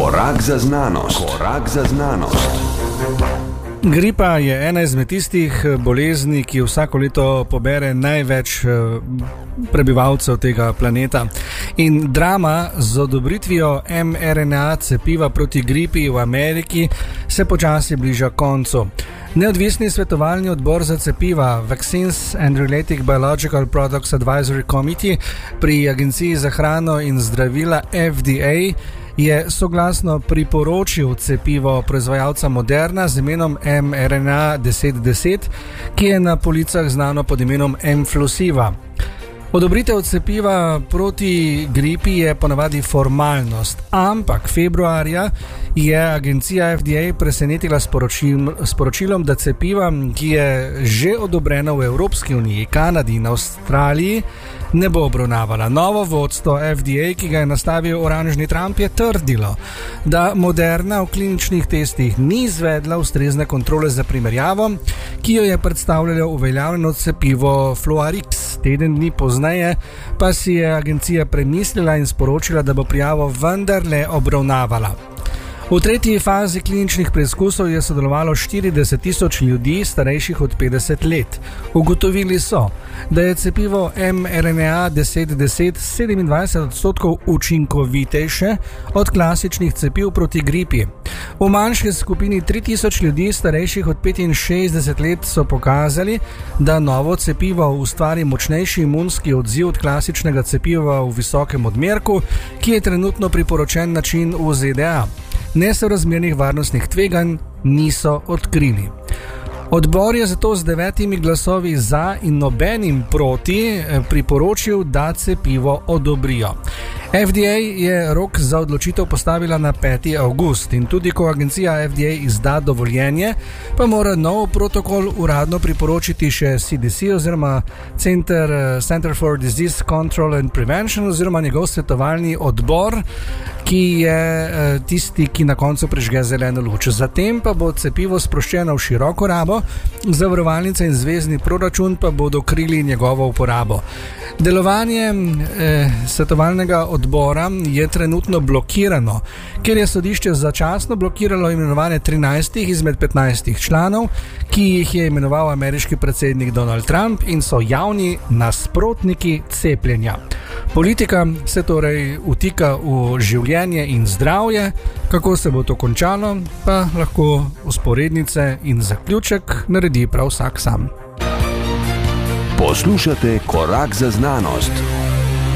Korak za znanost. Korak za znanost. Gripa je ena izmed tistih bolezni, ki vsako leto pobere največ prebivalcev tega planeta. In drama z odobritvijo mRNA cepiva proti gripi v Ameriki se počasi bliža koncu. Neodvisni svetovalni odbor za cepiva Vaccines and Related Biological Products Advisory Committee pri Agenciji za hrano in zdravila FDA je soglasno priporočil cepivo proizvajalca Moderna z imenom mRNA 1010, ki je na policah znano pod imenom mFlusiva. Odobritev cepiva proti gripi je ponavadi formalnost, ampak februarja je agencija FDA presenetila sporočilom, da cepiva, ki je že odobrena v Evropski uniji, Kanadi in Avstraliji, ne bo obravnavala. Novo vodstvo FDA, ki ga je nastavil oranžni Trump, je trdilo, da Moderna v kliničnih testih ni izvedla ustrezne kontrole za primerjavo, ki jo je predstavljalo uveljavljeno cepivo Fluarix. Teden dni pozneje pa si je agencija premislila in sporočila, da bo prijavo vendarle obravnavala. V tretji fazi kliničnih preizkusov je sodelovalo 40.000 ljudi starejših od 50 let. Ugotovili so, da je cepivo mRNA 1010 27% učinkovitejše od klasičnih cepiv proti gripi. V manjši skupini 3000 ljudi starejših od 65 let so pokazali, da novo cepivo ustvari močnejši imunski odziv od klasičnega cepiva v visokem odmerku, ki je trenutno priporočen način v ZDA. Nesorazmernih varnostnih tveganj niso odkrili. Odbor je zato z 9 glasovi za in nobenim proti priporočil, da cepivo odobrijo. FDA je rok za odločitev postavila na 5. avgust in tudi ko agencija FDA izda dovoljenje, pa mora nov protokol uradno priporočiti še CDC oziroma Center for Disease Control and Prevention oziroma njegov svetovalni odbor, ki je tisti, ki na koncu prižge zeleno luč. Zatem pa bo cepivo sproščeno v široko rabo, zavarovalnice in zvezni proračun pa bodo krili njegovo uporabo. Delovanje svetovalnega odbora je trenutno blokirano, ker je sodišče začasno blokiralo imenovanje 13 izmed 15 članov, ki jih je imenoval ameriški predsednik Donald Trump in so javni nasprotniki cepljenja. Politika se torej vtika v življenje in zdravje, kako se bo to končalo, pa lahko vzporednice in zaključek naredi prav vsak sam. Poslušate Korak za znanost.